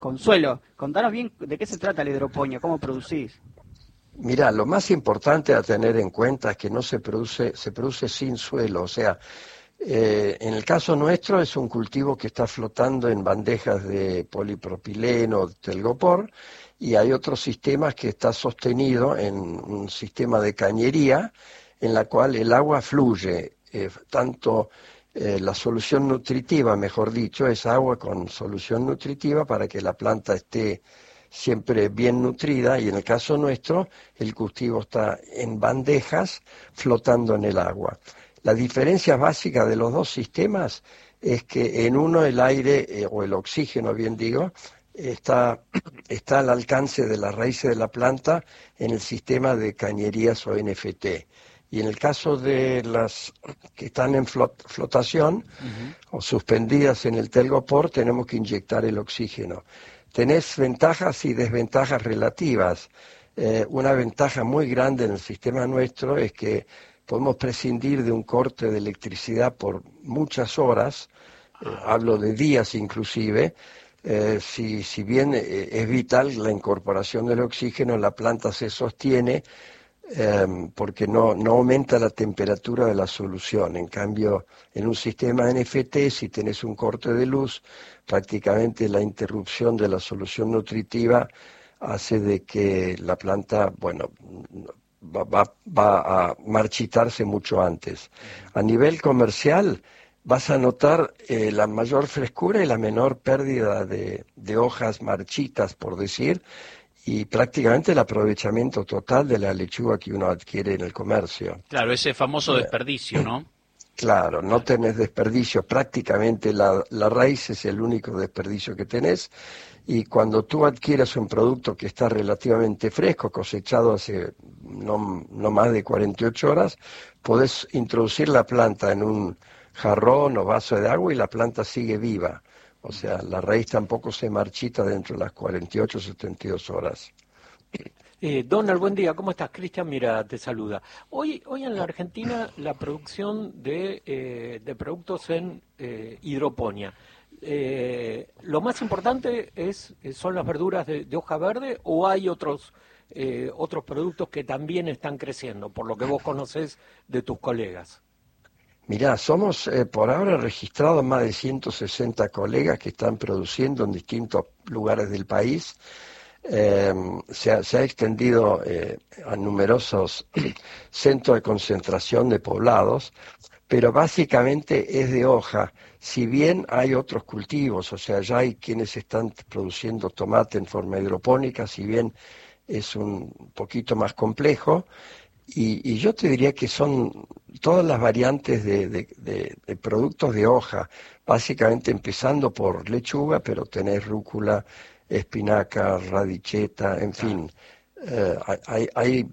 Consuelo, contanos bien de qué se trata la hidroponía, cómo producís. Mira, lo más importante a tener en cuenta es que no se produce sin suelo, o sea, en el caso nuestro es un cultivo que está flotando en bandejas de polipropileno, telgopor, y hay otros sistemas que está sostenido en un sistema de cañería en la cual el agua fluye, tanto la solución nutritiva, mejor dicho, es agua con solución nutritiva para que la planta esté siempre bien nutrida, y en el caso nuestro el cultivo está en bandejas flotando en el agua. La diferencia básica de los dos sistemas es que en uno el aire, o el oxígeno bien digo, está al alcance de las raíces de la planta en el sistema de cañerías o NFT. Y en el caso de las que están en flotación o suspendidas en el telgopor, tenemos que inyectar el oxígeno. Tenés ventajas y desventajas relativas. Una ventaja muy grande en el sistema nuestro es que podemos prescindir de un corte de electricidad por muchas horas, hablo de días inclusive. Si bien es vital la incorporación del oxígeno, la planta se sostiene porque no aumenta la temperatura de la solución. En cambio, en un sistema NFT, si tenés un corte de luz, prácticamente la interrupción de la solución nutritiva hace de que la planta, bueno, va a marchitarse mucho antes. A nivel comercial, vas a notar la mayor frescura y la menor pérdida de hojas marchitas, por decir, y prácticamente el aprovechamiento total de la lechuga que uno adquiere en el comercio. Claro, ese famoso desperdicio, ¿no? Claro, no tenés desperdicio, prácticamente la raíz es el único desperdicio que tenés, y cuando tú adquieres un producto que está relativamente fresco, cosechado hace no más de 48 horas, podés introducir la planta en un jarrón o vaso de agua y la planta sigue viva. O sea, la raíz tampoco se marchita dentro de las 48 o 72 horas. Donald, buen día, ¿cómo estás? Cristian, mira, te saluda. Hoy en la Argentina la producción de productos en hidroponía. ¿Lo más importante son las verduras de hoja verde o hay otros productos que también están creciendo, por lo que vos conocés de tus colegas? Mirá, somos por ahora registrados más de 160 colegas que están produciendo en distintos lugares del país. Se ha extendido a numerosos centros de concentración de poblados, pero básicamente es de hoja. Si bien hay otros cultivos, o sea, ya hay quienes están produciendo tomate en forma hidropónica, si bien es un poquito más complejo, y yo te diría que son todas las variantes de productos de hoja, básicamente empezando por lechuga, pero tenés rúcula, espinaca, radicheta, en fin. Hay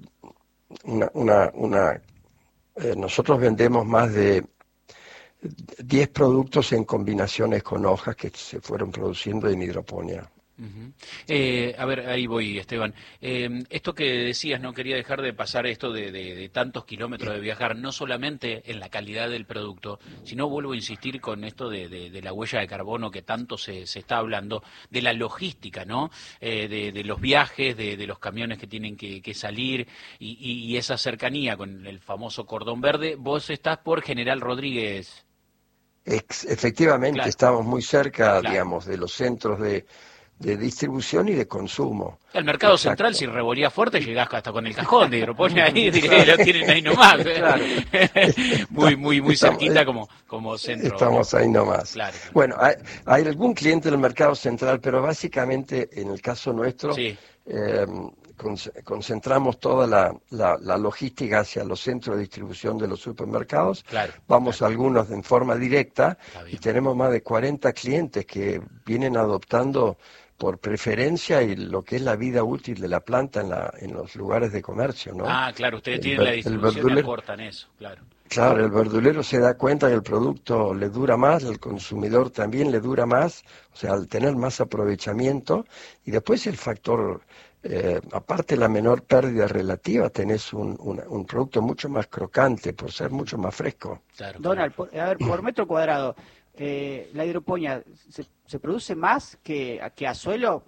nosotros vendemos más de 10 productos en combinaciones con hojas que se fueron produciendo en hidroponía. A ver, ahí voy, Esteban. Esto que decías, no quería dejar de pasar esto de tantos kilómetros de viajar, no solamente en la calidad del producto, sino vuelvo a insistir con esto de la huella de carbono que tanto se está hablando, de la logística, ¿no? De los viajes, de los camiones que tienen que salir y esa cercanía con el famoso cordón verde. Vos estás por General Rodríguez. Efectivamente, claro. Estamos muy cerca, Claro. digamos, de los centros de distribución y de consumo. El mercado Exacto. Central, si revolía fuerte, llegás hasta con el cajón de hidroponía ahí, lo tienen ahí nomás. Claro. muy cerquita como centro. Estamos ahí nomás. Claro. Bueno, hay algún cliente del mercado central, pero básicamente, en el caso nuestro, sí. Concentramos toda la logística hacia los centros de distribución de los supermercados. Claro, Vamos claro. a algunos en forma directa y tenemos más de 40 clientes que vienen adoptando por preferencia y lo que es la vida útil de la planta en los lugares de comercio, ¿no? Ah, claro, ustedes tienen la distribución y acortan eso, claro. Claro, el verdulero se da cuenta que el producto le dura más, el consumidor también le dura más, o sea, al tener más aprovechamiento, y después el factor, aparte la menor pérdida relativa, tenés un producto mucho más crocante por ser mucho más fresco. Claro. Donald, por metro cuadrado, la hidroponía se produce más que a suelo.